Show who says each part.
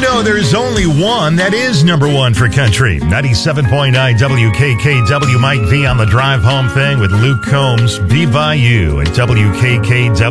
Speaker 1: know there's only one that is number one for country. 97.9 WKKW. Mike V on the drive home thing with Luke Combs. Be by you at WKKW.